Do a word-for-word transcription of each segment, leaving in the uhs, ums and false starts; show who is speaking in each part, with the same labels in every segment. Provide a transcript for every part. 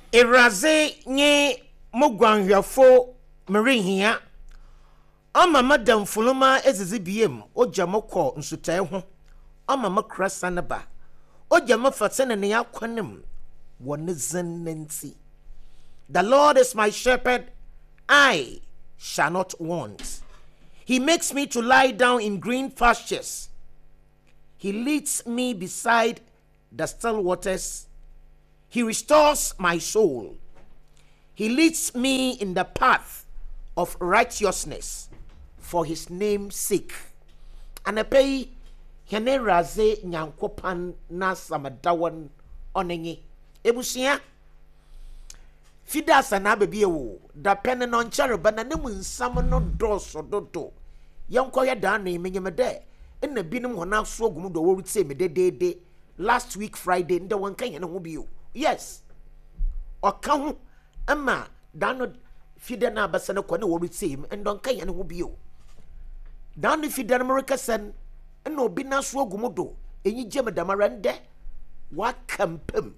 Speaker 1: Eraze nye mogwanhwafo merihia ama madam fuluma ezizi biem oja mokọ nsutae ho ama makrasa ne ba oja mafatene ne yakwanem wone zennanti. The Lord is my shepherd, I shall not want. He makes me to lie down in green pastures. He leads me beside the still waters. He restores my soul. He leads me in the path of righteousness for his name's sake. Anapei hene raze nyankopan na samadawan onenye. Ebusia fida sana bebi ewo da pene no nchareba na nemu nsam no doso dodo yankoye da na emenyemede na binim hona so ogum do wo tse me dedede last week Friday nda won kan yene ho bio. Yes, oka ho ama dano fida na abasa na kwane wo tse im ndon kan yene ho bio. Dano fida na America sen na obi na so ogum do enyi gem damara nde wa kampem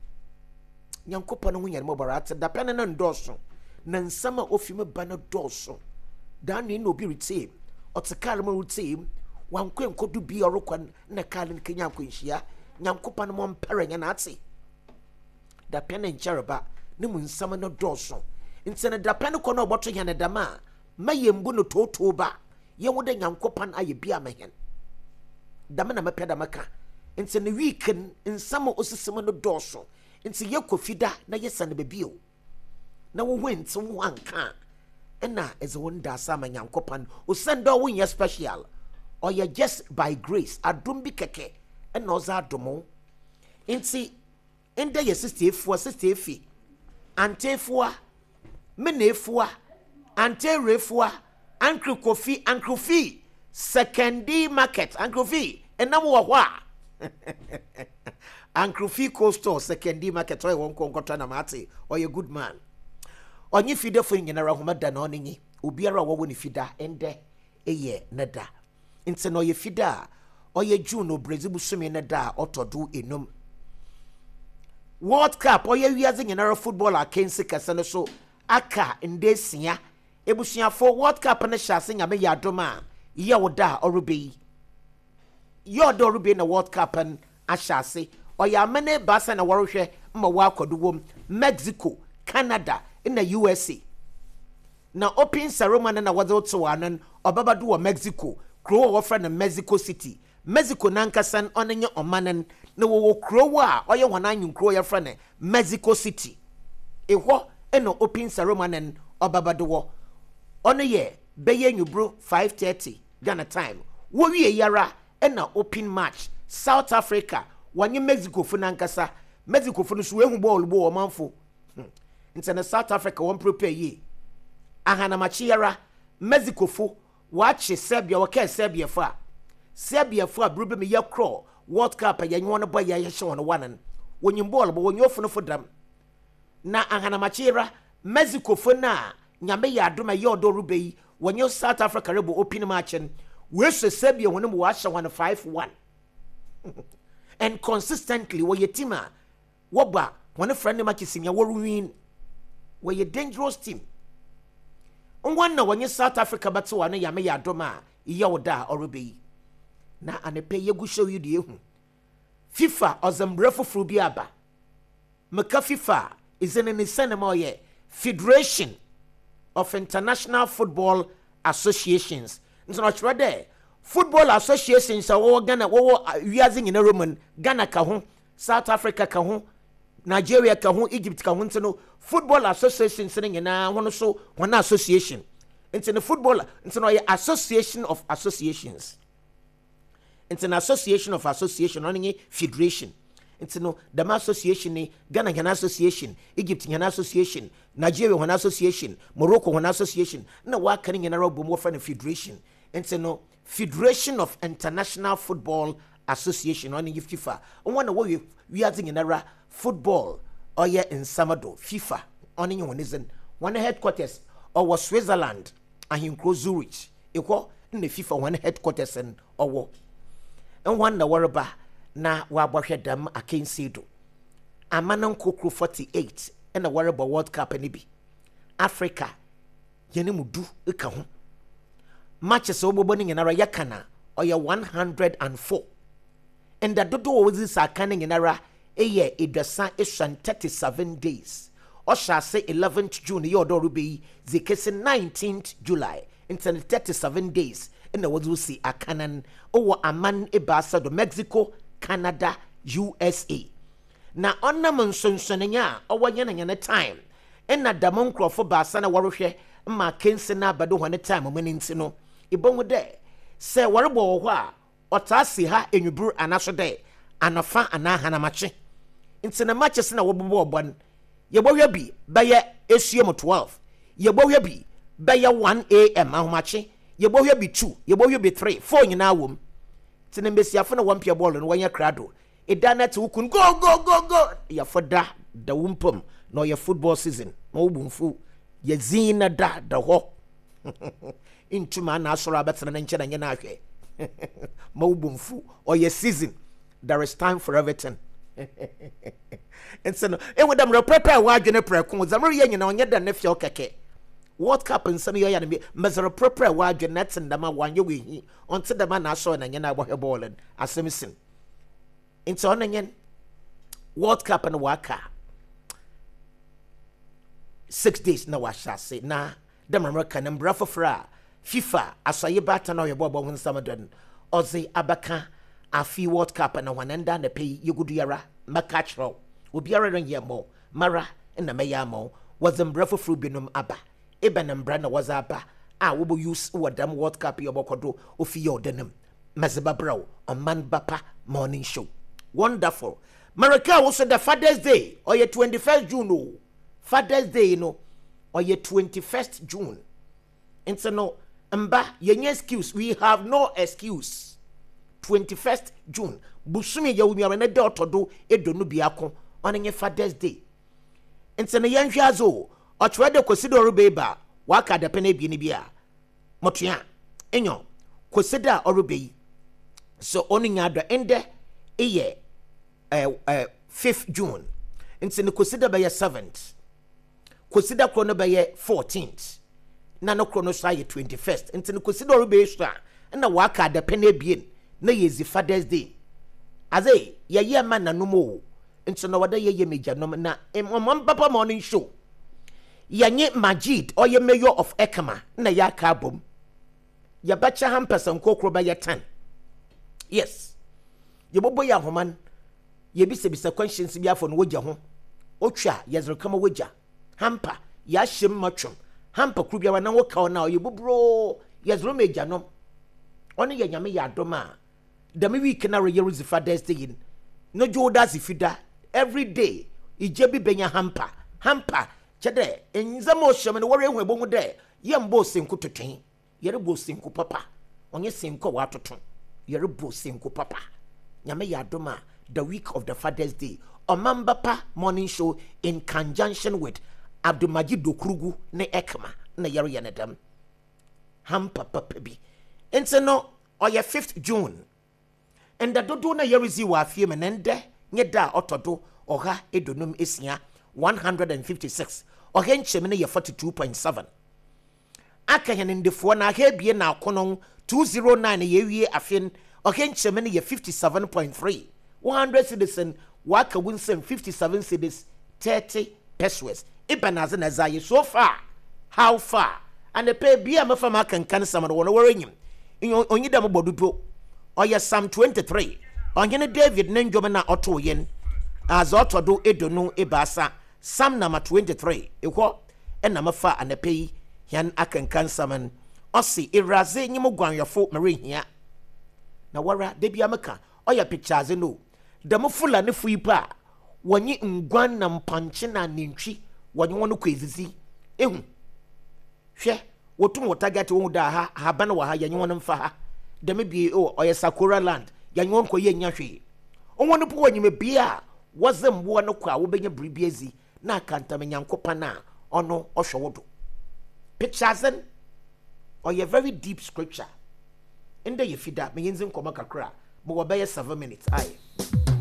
Speaker 1: nyankopa no hunyane mobarate da pene na ndoso na nsama ofime ba na doso da na no bi retem otekale mo retem wankwe nkodu bi orokwan na kale ne kenya kwanhia nyankopa no mpere nya na ate da pene nchereba ne mu nsama na doso ntene da pene ko na oboto hene dama mayembu no toto ba ye wo de nyankopa na aye bia mahen dama na mapeda maka ntene weekend nsama osisema no doso nti ye kofida na yesane bebio na wo hwenti wo anka ena eze wonda sama nyankopan o sendo wo nya special or you just by grace adom bi keke ena oza adomo nti ende ye sister efua sister efi ante efua mena efua ante refua ankru kofi ankru fi secondary market ankru fi ena wo hwa Uncle Fico store secondary market oy won konkota na mate oy a good man onye fide fo nyinara homa da na onyi obiara wo woni fida ende eye nada nti no ye fida oy June Brazil busumi nada otodo enum World Cup oy wiaze nyinara football akense kasane so aka ndesia ebusia for World Cup na hyase nyame ya doma ye woda orube yo do orube na World Cup an ahyase oya mane basa na warohwe mma wakodo wom Mexico, Canada, in the U S A. Na open ceremony na wado to anan obabadu wa Mexico, kro wo fra na Mexico City. Mexico nankasan onenye omanen na wo kro wa oye wana nyun kro ya fra na Mexico City. Ehwo eno open ceremony obabadu wo. Ono ye beye nyubro five thirty Ghana time. Wo wie yara ena open match South Africa wanye Mexico fu nankasa Mexico fu no so ehu ball bo o manfo ntene South Africa won prepare yi ahana machiara Mexico fu wache Serbia waka Serbia fa Serbia fu abrobe me yakro World Cup ya nwo no boy ya yehye won wanan wonyim ball bo wonyo fu no fu dam na ahana machiara Mexico fu na nyame ya adoma ye odorube yi wonyo South Africa rebo open match we so Serbia wonim wa hye won five one and consistently wo yetima wo ba one friend match sinya wo win wo ye dangerous team ngwan na wonye South Africa battle wa na yame ya doma iye woda orube na anepe yegu show you de ehu FIFA ozambrefo fru bi aba meka FIFA is in the cinema ye Federation of International Football Associations nso no chro there Football Associations are Ghana, wo wiazing in a Roman, Ghana ka ho, South Africa ka ho, Nigeria ka ho, Egypt ka ho ntino Football Association sitting na one so one association. Into the football, into no association of associations. Into an association of association, only federation. Into no the association ni Ghana Ghana association, Egypt Ghana association, Nigeria one association, Morocco one association. Na wa kan in a robo more for federation. Into no Federation of International Football Association on FIFA. On one way we are in era football or yeah in Samado FIFA on in one isn't one headquarters or was Switzerland and in Zurich. Equal in the FIFA one headquarters and or war. And one the waraba na wabwahedam akensido. Amanan kokro forty-eight and a worry about World Cup and bi Africa yene mu du eka ho matches oboboni nyinara yakana oye one hundred four and the dodo ozi sakane nyinara eye edwasa eshan thirty-seven days o sha say eleventh June ye odo be zekese nineteenth July into thirty-seven days in the wozu si akanan owo aman ebasa do Mexico, Canada, U S A na onam nsonsonenya owo nyene time and na damon crofo basa na wohwe ma kense na bado hone time mo nti no ibonwu de se worebo ho a otase ha enwuburu anaso de anofa ana hanamache nti na matches na wobobo obon ye bohwe bi baye esuem twelve ye bohwe bi baye one A M ahomache ye bohwe bi two ye bohwe bi three four nyina wom nti na mbesiafo na wampia ball no wanya krado edana te ukun go go go go ya foda da wumpom no ye football season no wubumfu ye zina da da ho intuma na asoro abetena na nche na nye na ahwe ma wubumfu or ye season there is time for everything and so no e would am prepare wa adwene preko zamro ye nyina onye da na fia okeke World Cup nsem ye ya na mezero prepare wa adwene net ndama wanye wehi onte dama na asoro na nye na agbo ball asemisin into onenyen World Cup and waka six days na washa say na dem America na mbra fofra FIFA asoye bata na oyebo bo nsam don ozi abaka afi World Cup na wananda na pay yegudu yara makachro obiara ran yemo mara na meyamo was mbra fofru binum aba ebe na mbra na was aba a wo use wadam World Cup yobokodo ofi yodenem mazeba braw on man bapa morning show wonderful America was the Father's Day or your twenty-first June no Father's Day you know or your twenty-first June and so no mba yenye excuse we have no excuse twenty-first June busumi ya wumi amene de otodo edonu biako on your Father's Day and so no yanhwa zo otwe de kosido rubeba waka de pene bi ni bia motua enyo kosida orube so oninya do ende eye uh, uh, fifth June nti ne kosida be seventh kosida krono be fourteenth na no krono so ye twenty-first nti ne kosida orube so na waka da pene bien na yezi Father's Day aze ye ye man na nomo nti no wada ye ye meja nom na mom papa morning show yanye Majid or ye mayor of Ekama na ya kabom ya bacha hampesa nkokro ba ye ten yes ye bobo ya homan ye bi se bi se conscience bi afo no wogya ho otwa ye zero kama wogya hampa ya hyem matwom hampa kru bia na wo ka na ye bobro ye zero meja no ono ye nyame ya adoma da me week na re yeruzi Father's Day in no joda zifida every day ije bi benya hampa hampa chede enzamo hyem no wore hu ebomu de ye mbo senku totwen ye rebo senku papa onye senku wa toton ye rebo senku papa nyame ya adoma the week of the Father's Day Omambapa morning show in conjunction with Abdulmajid Dokurugu ne Ekma na yare yanedam hampa papa bi ente no oye fifth June and the dodo na yarizi wa afie menende nye da otodo oha edonum esia one hundred fifty-six ohe nchemene ye forty-two point seven aka henendefo na ha bie na akonon two oh nine ye wie afien ohe nchemene ye fifty-seven point three one hundred citizen waka winsem fifty-seven cities thirty pesos ibanaze na zaye so far how far and the pay bia mafa maka nkan sam no wo werenyim onyi da mobodupo oye Psalm twenty-three onyene David na ndwom na oto yen as otodo edonu ebasa Psalm number twenty-three ekwo ena mafa anapai yan akankan saman osi iraze nyim gwanwefo merehia na wara de bia maka oya pictures no damo fula ne fuipa wonyi ngwan na mpanche na nintwi wonyi wono kwezizi ehu hwe wotum wotagate wo da ha haba na wa ha yanyi wono mfa ha dame bie o oya Sakura land yanyi won koye nya hwe onwono po wanyime bia wazem wo no kwa wo benya bribiezi na kantame nyankopa na ono ohwowodo pictures oya very deep scripture inde ye fida me yinzin koma kakra mo wo be seven minutes ai